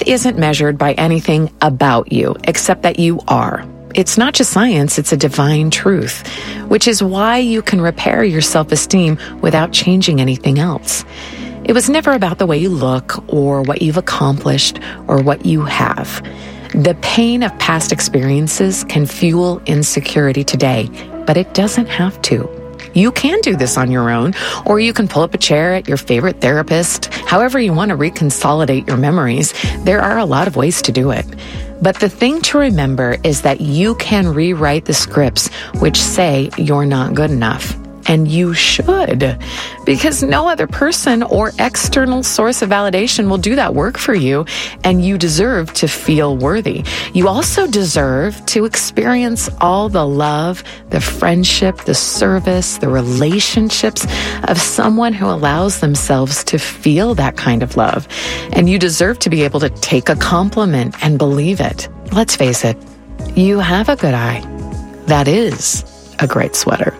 Worth isn't measured by anything about you, except that you are. It's not just science, it's a divine truth, which is why you can repair your self-esteem without changing anything else. It was never about the way you look or what you've accomplished or what you have. The pain of past experiences can fuel insecurity today, but it doesn't have to. You can do this on your own, or you can pull up a chair at your favorite therapist. However you want to reconsolidate your memories, there are a lot of ways to do it. But the thing to remember is that you can rewrite the scripts which say you're not good enough. And you should, because no other person or external source of validation will do that work for you, and you deserve to feel worthy. You also deserve to experience all the love, the friendship, the service, the relationships of someone who allows themselves to feel that kind of love. And you deserve to be able to take a compliment and believe it. Let's face it, you have a good eye. That is a great sweater.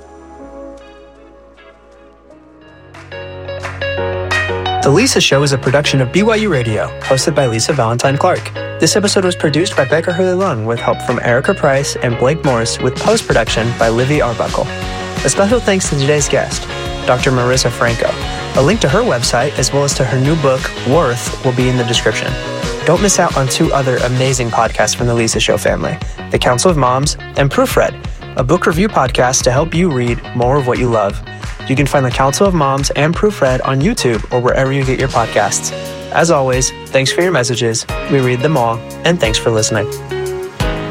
The Lisa Show is a production of BYU Radio, hosted by Lisa Valentine Clark. This episode was produced by Becca Hurley-Lung with help from Erica Price and Blake Morris, with post-production by Livy Arbuckle. A special thanks to today's guest, Dr. Marissa Franco. A link to her website, as well as to her new book, Worth, will be in the description. Don't miss out on two other amazing podcasts from the Lisa Show family, The Council of Moms and Proofread, a book review podcast to help you read more of what you love. You can find The Council of Moms and Proofread on YouTube or wherever you get your podcasts. As always, thanks for your messages. We read them all, and thanks for listening.